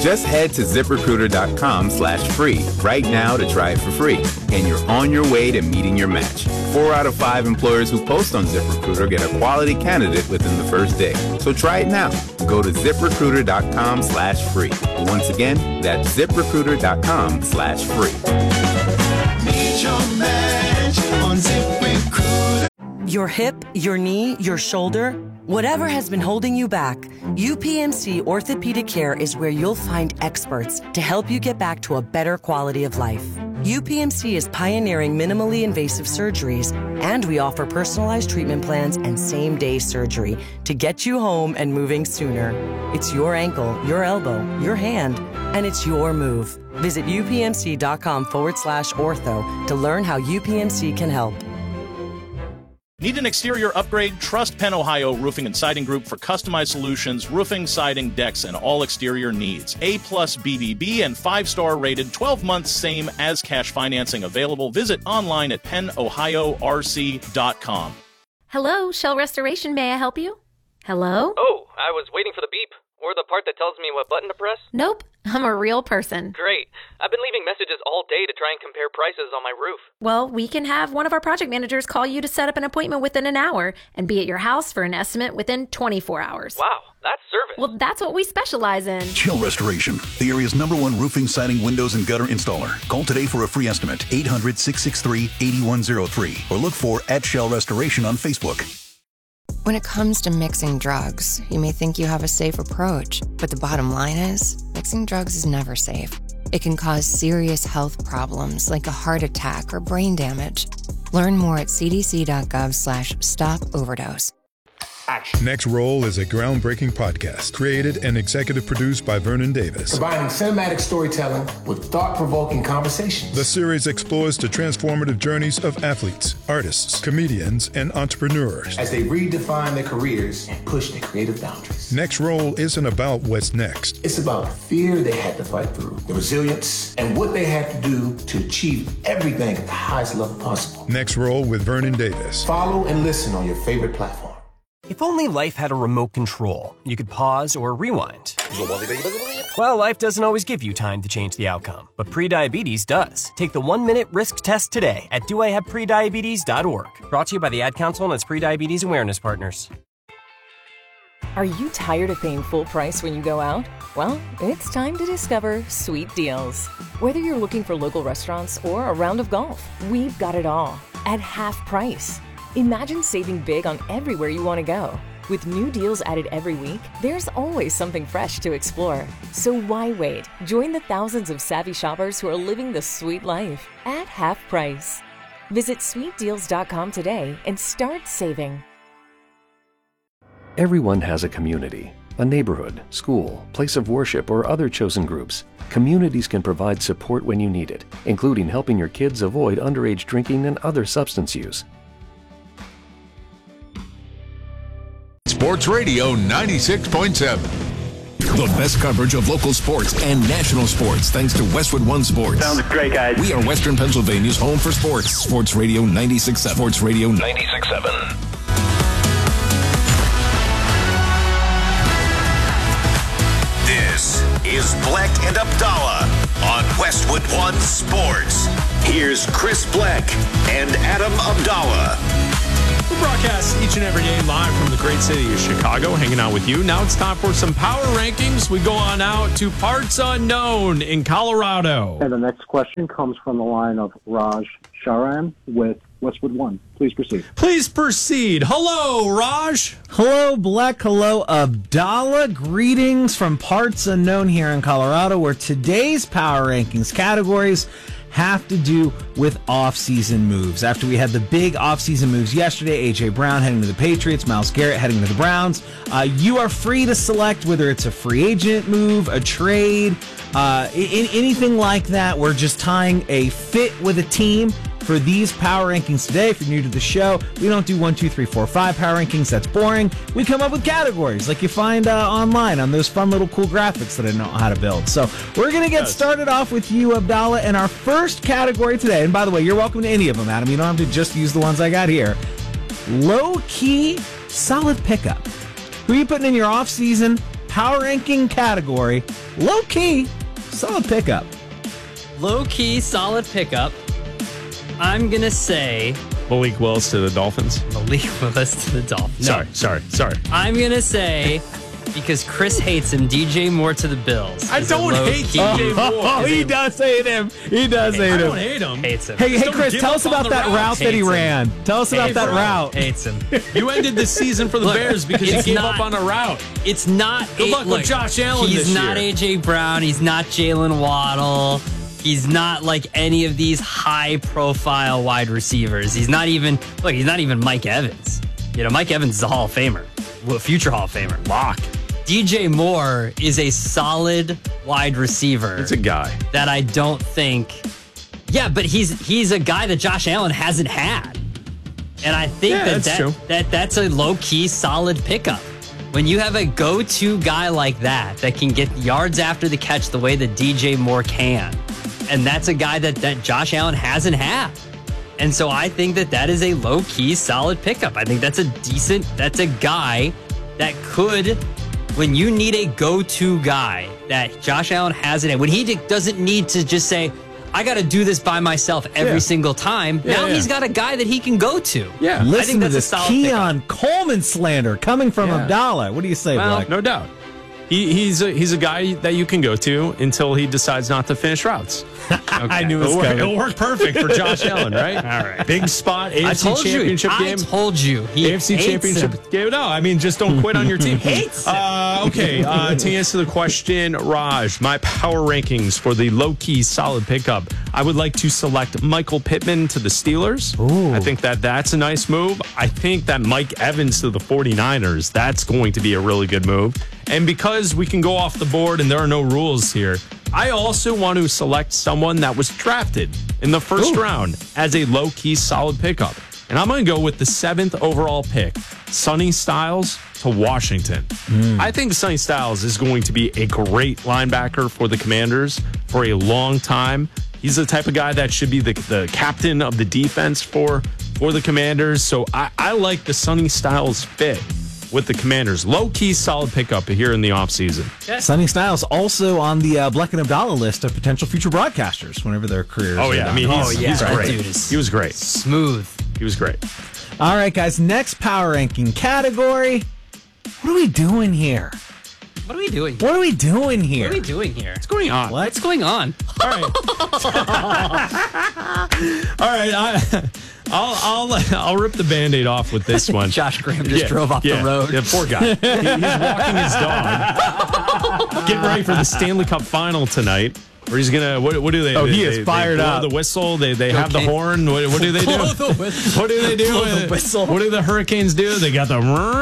Just head to ZipRecruiter.com/free right now to try it for free, and you're on your way to meeting your match. 4 out of 5 employers who post on ZipRecruiter get a quality candidate within the first day. So try it now. Go to ZipRecruiter.com/free. Once again, that's ZipRecruiter.com/free. Meet your match on ZipRecruiter. Your hip, your knee, your shoulder, whatever has been holding you back, UPMC Orthopedic Care is where you'll find experts to help you get back to a better quality of life. UPMC is pioneering minimally invasive surgeries, and we offer personalized treatment plans and same-day surgery to get you home and moving sooner. It's your ankle, your elbow, your hand, and it's your move. Visit upmc.com/ortho to learn how UPMC can help. Need an exterior upgrade? Trust Penn Ohio Roofing and Siding Group for customized solutions, roofing, siding, decks, and all exterior needs. A+ BBB and 5-star rated, 12 months same as cash financing available. Visit online at pennohiorc.com. Hello, Shell Restoration. May I help you? Hello? Oh, I was waiting for the beep. Or the part that tells me what button to press? Nope, I'm a real person. Great. I've been leaving messages all day to try and compare prices on my roof. Well, we can have one of our project managers call you to set up an appointment within an hour and be at your house for an estimate within 24 hours. Wow, that's service. Well, that's what we specialize in. Shell Restoration, the area's #1 roofing, siding, windows, and gutter installer. Call today for a free estimate, 800-663-8103, or look for @Shell Restoration on Facebook. When it comes to mixing drugs, you may think you have a safe approach, but the bottom line is, mixing drugs is never safe. It can cause serious health problems like a heart attack or brain damage. Learn more at cdc.gov/stop-overdose. Next Roll is a groundbreaking podcast created and executive produced by Vernon Davis. Combining cinematic storytelling with thought-provoking conversations. The series explores the transformative journeys of athletes, artists, comedians, and entrepreneurs as they redefine their careers and push their creative boundaries. Next Roll isn't about what's next. It's about the fear they had to fight through, the resilience, and what they had to do to achieve everything at the highest level possible. Next Roll with Vernon Davis. Follow and listen on your favorite platform. If only life had a remote control, you could pause or rewind. Well, life doesn't always give you time to change the outcome, but prediabetes does. Take the 1-minute risk test today at doihaveprediabetes.org. Brought to you by the Ad Council and its prediabetes awareness partners. Are you tired of paying full price when you go out? Well, it's time to discover Sweet Deals. Whether you're looking for local restaurants or a round of golf, we've got it all at half price. Imagine saving big on everywhere you want to go. With new deals added every week, there's always something fresh to explore. So why wait? Join the thousands of savvy shoppers who are living the sweet life at half price. Visit sweetdeals.com today and start saving. Everyone has a community, a neighborhood, school, place of worship, or other chosen groups. Communities can provide support when you need it, including helping your kids avoid underage drinking and other substance use. Sports Radio 96.7. The best coverage of local sports and national sports thanks to Westwood One Sports. Sounds great, guys. We are Western Pennsylvania's home for sports. Sports Radio 96.7. Sports Radio 96.7. This is Bleck and Abdallah on Westwood One Sports. Here's Chris Bleck and Adam Abdallah. We broadcast each and every day live from the great city of Chicago, hanging out with you. Now it's time for some power rankings. We go on out to parts unknown in Colorado. And the next question comes from the line of Raj Sharan with Westwood One. Please proceed. Please proceed. Hello, Raj. Hello, Bleck. Hello, Abdallah. Greetings from parts unknown here in Colorado, where today's power rankings categories have to do with off-season moves. After we had the big off-season moves yesterday, A.J. Brown heading to the Patriots, Myles Garrett heading to the Browns, you are free to select whether it's a free agent move, a trade, anything like that. We're just tying a fit with a team for these power rankings today. If you're new to the show, we don't do 1, 2, 3, 4, 5 power rankings. That's boring. We come up with categories like you find online on those fun little cool graphics that I know how to build. So we're going to get started off with you, Abdallah, and our first category today. And by the way, you're welcome to any of them, Adam. You don't have to just use the ones I got here. Low-key, solid pickup. Who are you putting in your off-season power ranking category, low key, solid pickup. Low key, solid pickup. I'm gonna say Malik Willis to the Dolphins. Malik Willis to the Dolphins. No. Sorry. I'm gonna say, because Chris hates him, DJ Moore to the Bills. I don't hate DJ Moore. Oh, he does hate him. He does hate him. I don't hate him. Hates him. Hey, Chris, tell us about that route that he ran. Tell us about that route. Hates him. You ended the season for the Bears because you gave up on a route. It's not. Good luck with Josh Allen this year. He's not A.J. Brown. He's not Jalen Waddle. He's not like any of these high-profile wide receivers. He's not even Mike Evans. Mike Evans is a Hall of Famer, future Hall of Famer. Lock. DJ Moore is a solid wide receiver. It's a guy that I don't think. Yeah, but he's a guy that Josh Allen hasn't had, and I think that's a low-key solid pickup. When you have a go-to guy like that can get yards after the catch the way that DJ Moore can. And that's a guy that Josh Allen hasn't had. And so I think that is a low-key solid pickup. I think that's a guy that could, when you need a go-to guy that Josh Allen hasn't had, when he doesn't need to just say, I got to do this by myself every single time. Now he's got a guy that he can go to. Yeah. Listen to this Keon Coleman slander coming from Abdallah. What do you say, Black? No doubt. He's a guy that you can go to until he decides not to finish routes. Okay. I knew it was coming. It'll work perfect for Josh Allen, right? All right. Big spot, AFC Championship game. I told you. He AFC Championship game. No, I mean, just don't quit on your team. Hates him. Okay, to answer the question, Raj, my power rankings for the low-key solid pickup, I would like to select Michael Pittman to the Steelers. Ooh. I think that's a nice move. I think that Mike Evans to the 49ers, that's going to be a really good move. And because we can go off the board and there are no rules here, I also want to select someone that was drafted in the first round as a low-key solid pickup. And I'm going to go with the 7th overall pick, Sonny Styles to Washington. I think Sonny Styles is going to be a great linebacker for the Commanders for a long time. He's the type of guy that should be the captain of the defense for the Commanders. So I like the Sonny Styles fit with the Commanders. Low-key solid pickup here in the offseason. Sonny Styles also on the Black and Abdallah list of potential future broadcasters whenever their careers Oh, are yeah. done. I mean, he's great. Dude is He was great. Smooth. He was great. All right, guys, next power ranking category. What are we doing here? What are we doing? What are we doing here? What are we doing here? What's going on? What's going on? All right. All right. I'll rip the Band-Aid off with this one. Josh Graham just drove off the road. Yeah, poor guy. He's walking his dog. Getting ready for the Stanley Cup final tonight. Where he's gonna what do they? Oh, he is fired up. The whistle. They have the horn. What do they do? What do they do? The whistle. What do the Hurricanes do? They got the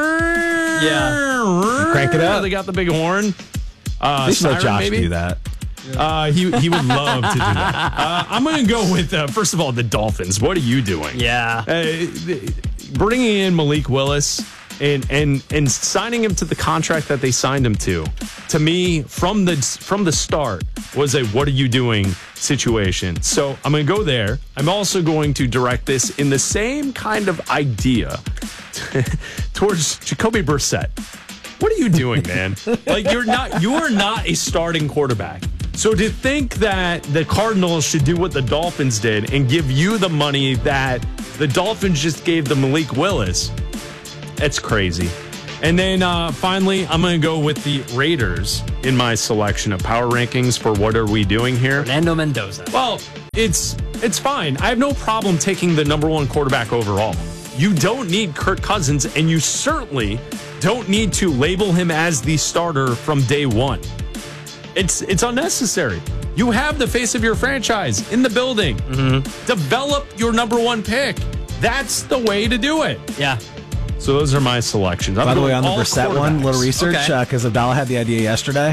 Crank it up. They got the big horn. They should let Josh maybe? do that. He would love to do that. I'm going to go with first of all the Dolphins. What are you doing? Yeah, bringing in Malik Willis and signing him to the contract that they signed him to me from the start was a what are you doing situation. So I'm going to go there. I'm also going to direct this in the same kind of idea towards Jacoby Brissett. What are you doing, man? Like you are not a starting quarterback. So to think that the Cardinals should do what the Dolphins did and give you the money that the Dolphins just gave the Malik Willis, that's crazy. And then finally, I'm going to go with the Raiders in my selection of power rankings for what are we doing here. Fernando Mendoza. Well, it's fine. I have no problem taking the number one quarterback overall. You don't need Kirk Cousins, and you certainly don't need to label him as the starter from day one. It's unnecessary. You have the face of your franchise in the building. Mm-hmm. Develop your number one pick. That's the way to do it. Yeah. So those are my selections. By the way, on the Brissett one, little research, because Abdallah had the idea yesterday.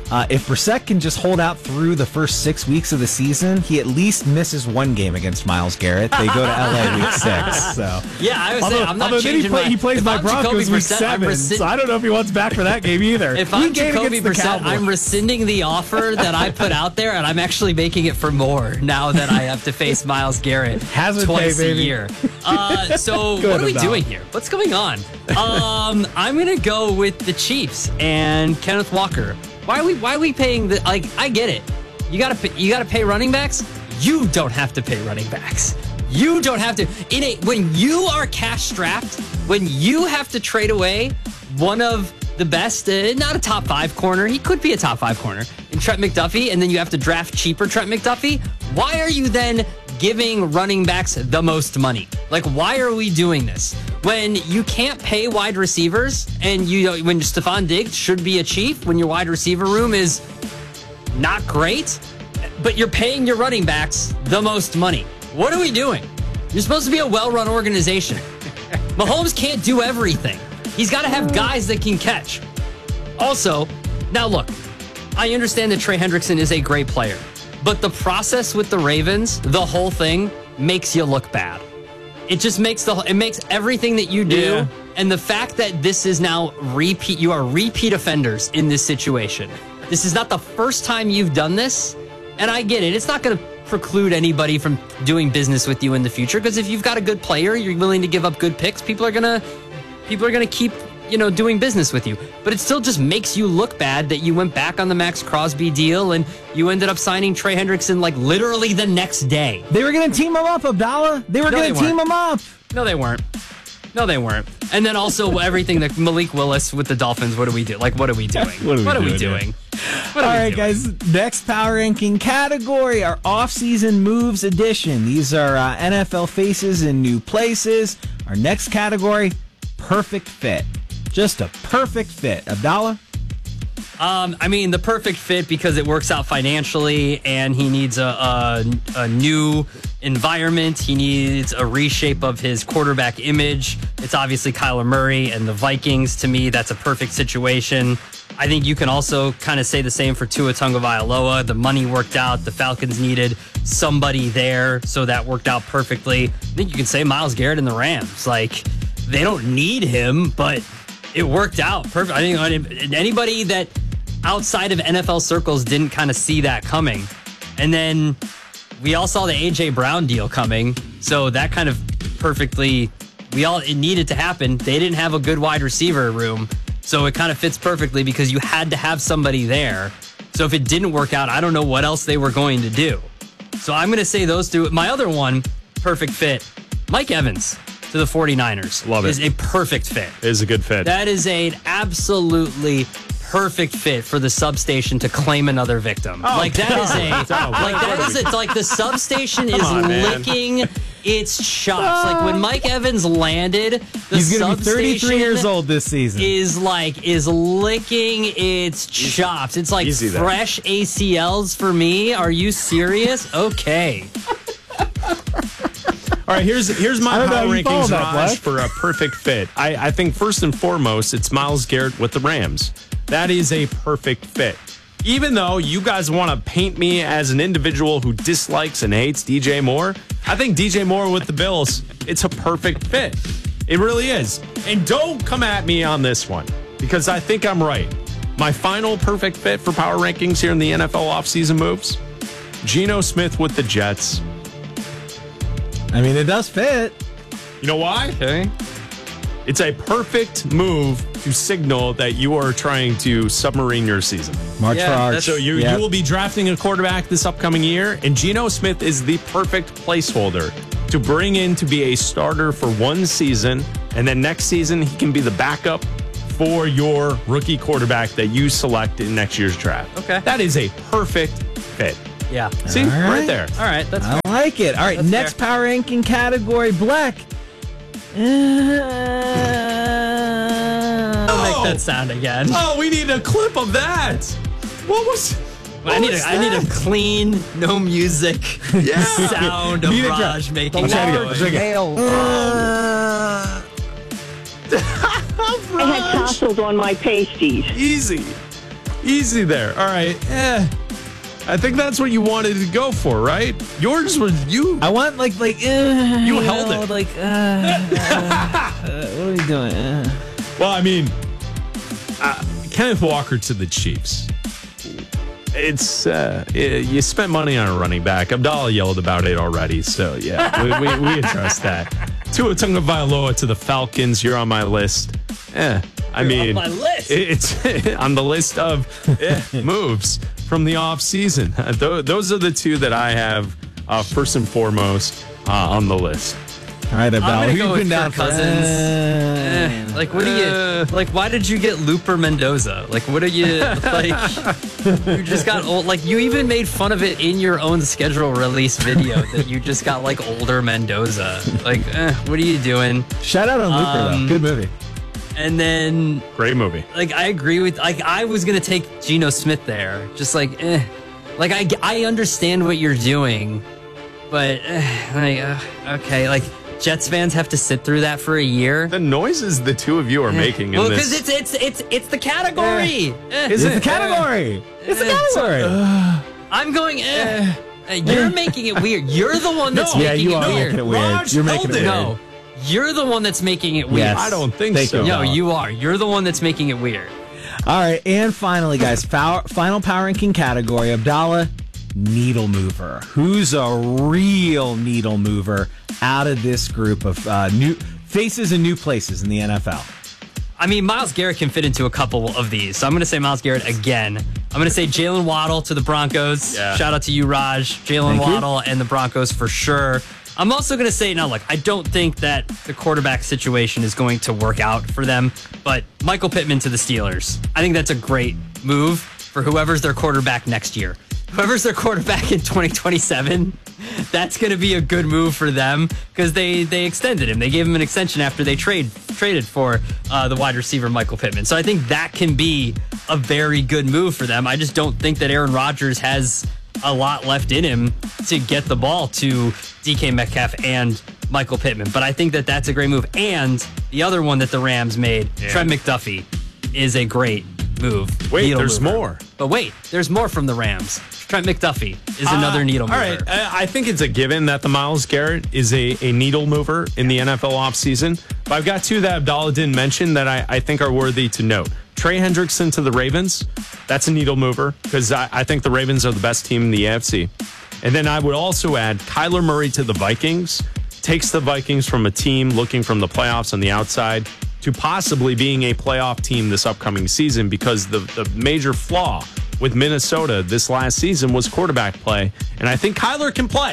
If Brissett can just hold out through the first 6 weeks of the season, he at least misses one game against Myles Garrett. They go to LA week 6. So yeah, I was saying I'm not changing he plays my Broncos week 7, so I don't know if he wants back for that game either. If I'm Jacoby Brissett, I'm rescinding the offer that I put out there, and I'm actually making it for more now that I have to face Myles Garrett twice a year. So what are we doing here? What's going on? I'm gonna go with the Chiefs and Kenneth Walker. Why are we paying the, like, I get it. You gotta pay running backs. You don't have to pay running backs. You don't have to. When you are cash strapped, when you have to trade away one of the best, not a top 5 corner, he could be a top 5 corner, in Trent McDuffie, and then you have to draft cheaper Trent McDuffie, why are you then giving running backs the most money? Like, why are we doing this? When you can't pay wide receivers, and when Stephon Diggs should be a Chief, when your wide receiver room is not great, but you're paying your running backs the most money. What are we doing? You're supposed to be a well-run organization. Mahomes can't do everything. He's got to have guys that can catch. Also, now look, I understand that Trey Hendrickson is a great player, but the process with the Ravens, the whole thing, makes you look bad. It just makes everything that you do, and the fact that this is now you are repeat offenders in this situation. This is not the first time you've done this, and I get it. It's not going to preclude anybody from doing business with you in the future, because if you've got a good player, you're willing to give up good picks, people are gonna keep doing business with you. But it still just makes you look bad that you went back on the Max Crosby deal and you ended up signing Trey Hendrickson like literally the next day. They were going to team him up, Abdallah. They were going to team him up. No, they weren't. And then also everything that Malik Willis with the Dolphins, what do we do? Like, what are we doing? What are we doing? All right, guys, next power ranking category, our off-season moves edition. These are NFL faces in new places. Our next category, perfect fit. Just a perfect fit. Abdallah? The perfect fit because it works out financially, and he needs a new environment. He needs a reshape of his quarterback image. It's obviously Kyler Murray and the Vikings. To me, that's a perfect situation. I think you can also kind of say the same for Tua Tagovailoa. The money worked out. The Falcons needed somebody there, so that worked out perfectly. I think you can say Myles Garrett and the Rams. Like, they don't need him, but it worked out perfect. I think anybody that outside of NFL circles didn't kind of see that coming. And then we all saw the A.J. Brown deal coming, so that kind of it needed to happen. They didn't have a good wide receiver room, so it kind of fits perfectly because you had to have somebody there. So if it didn't work out, I don't know what else they were going to do. So I'm going to say those two. My other one, perfect fit, Mike Evans to the 49ers. Love it. Is a perfect fit. It is a good fit. That is an absolutely perfect fit for the substation to claim another victim. Oh, like that is it. Like the substation is licking its chops. Like when Mike Evans landed, he's going to be 33 years old this season. Is licking its chops. It's like fresh ACLs for me. Are you serious? Okay. All right, here's my power rankings, Raj, for a perfect fit. I think first and foremost, it's Myles Garrett with the Rams. That is a perfect fit. Even though you guys want to paint me as an individual who dislikes and hates DJ Moore, I think DJ Moore with the Bills, it's a perfect fit. It really is. And don't come at me on this one, because I think I'm right. My final perfect fit for power rankings here in the NFL offseason moves, Geno Smith with the Jets. I mean, it does fit. You know why? Okay. It's a perfect move to signal that you are trying to submarine your season. March for Arch. So you will be drafting a quarterback this upcoming year, and Geno Smith is the perfect placeholder to bring in to be a starter for one season, and then next season he can be the backup for your rookie quarterback that you select in next year's draft. Okay. That is a perfect fit. Yeah. See? Right there. All right. That's I like it. All right. That's next fair. power ranking category, Black. Don't make that sound again. Oh, we need a clip of that. What was... I need a clean, no music sound of Raj making that noise. I had tassels on my pasties. Easy. Easy there. All right. I think that's what you wanted to go for, right? Yours was you. I want you held it. Like, what are we doing? Well, I mean, Kenneth Walker to the Chiefs. It's you spent money on a running back. Abdallah yelled about it already, so yeah, we addressed that. Tua Tagovailoa to the Falcons. You're on my list. I mean, on my list. It's on the list of moves from the offseason. Those are the two that I have first and foremost on the list. All right, Abdallah, I'm gonna go with down Kirk Cousins. Like, what do you like? Why did you get Looper Mendoza? Like, what are you like? You just got old. Like, you even made fun of it in your own schedule release video that you just got like older Mendoza. Like, what are you doing? Shout out on Looper though. Good movie. And then great movie. Like, I agree with. Like, I was gonna take Geno Smith there. Just like, like I understand what you're doing, but okay, like. Jets fans have to sit through that for a year. The noises the two of you are making in this. Well, because it's the category. It's the category. It's the category. I'm going. You're making it weird. You're the one that's making it weird. Making it weird. You're making it weird. No, you're the one that's making it weird. Yes. I don't think so. No, you are. You're the one that's making it weird. All right, and finally, guys, final power ranking category. Abdallah, needle mover. Who's a real needle mover out of this group of new faces and new places in the NFL? I mean, Myles Garrett can fit into a couple of these. So I'm going to say Myles Garrett again. I'm going to say Jalen Waddle to the Broncos. Yeah. Shout out to you, Raj. Jalen Waddle and the Broncos for sure. I'm also going to say, now, look, I don't think that the quarterback situation is going to work out for them, but Michael Pittman to the Steelers. I think that's a great move for whoever's their quarterback next year. Whoever's their quarterback in 2027, that's going to be a good move for them because they extended him. They gave him an extension after they traded for the wide receiver Michael Pittman. So I think that can be a very good move for them. I just don't think that Aaron Rodgers has a lot left in him to get the ball to DK Metcalf and Michael Pittman. But I think that that's a great move. And the other one that the Rams made, Trent McDuffie, is a great move. Wait, there's more. But wait, there's more from the Rams. Trent McDuffie is another needle mover. All right, I think it's a given that the Myles Garrett is a needle mover in the NFL offseason. But I've got two that Abdallah didn't mention that I think are worthy to note. Trey Hendrickson to the Ravens. That's a needle mover because I think the Ravens are the best team in the AFC. And then I would also add Kyler Murray to the Vikings. Takes the Vikings from a team looking from the playoffs on the outside to possibly being a playoff team this upcoming season because the major flaw with Minnesota this last season was quarterback play. And I think Kyler can play.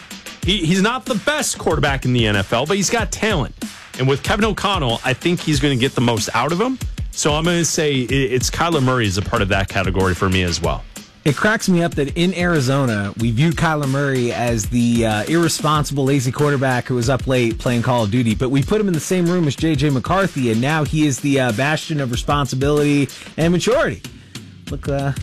He's not the best quarterback in the NFL, but he's got talent. And with Kevin O'Connell, I think he's going to get the most out of him. So I'm going to say it's Kyler Murray is a part of that category for me as well. It cracks me up that in Arizona, we viewed Kyler Murray as the irresponsible, lazy quarterback who was up late playing Call of Duty, but we put him in the same room as J.J. McCarthy, and now he is the bastion of responsibility and maturity. Look,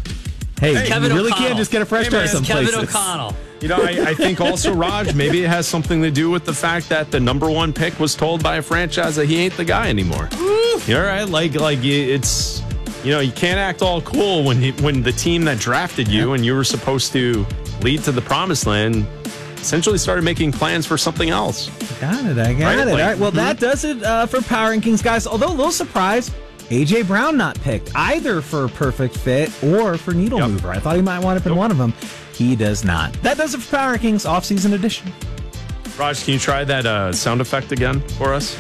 hey, Kevin you really O'Connell. can't just get a fresh start some places. Kevin O'Connell. You know, I think also, Raj, maybe it has something to do with the fact that the number one pick was told by a franchise that he ain't the guy anymore. You're right, like it's, you know, you can't act all cool when the team that drafted you and you were supposed to lead to the promised land essentially started making plans for something else. I got it. Right? All right, well, that does it for Power Rankings, guys. Although a little surprised, A.J. Brown not picked either for Perfect Fit or for Needle Mover. I thought he might wind up in one of them. He does not. That does it for Power Rankings Off-Season Edition. Raj, can you try that sound effect again for us?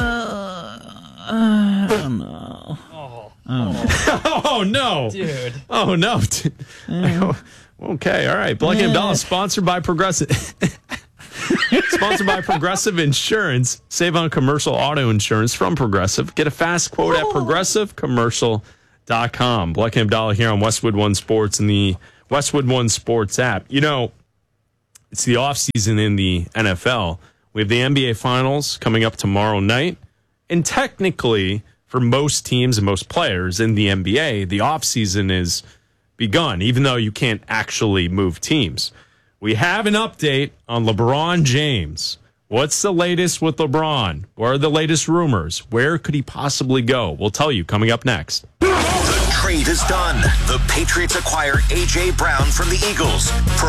No. Oh, no. Dude. Oh, no. Okay, all right. Black and Abdallah, sponsored by Progressive. Sponsored by Progressive Insurance. Save on commercial auto insurance from Progressive. Get a fast quote at progressivecommercial.com. Black and Abdallah here on Westwood One Sports and the Westwood One Sports app. You know, it's the offseason in the NFL. We have the NBA Finals coming up tomorrow night. And technically, for most teams and most players in the NBA, the offseason is begun, even though you can't actually move teams. We have an update on LeBron James. What's the latest with LeBron? What are the latest rumors? Where could he possibly go? We'll tell you coming up next. The great is done. The Patriots acquire A.J. Brown from the Eagles for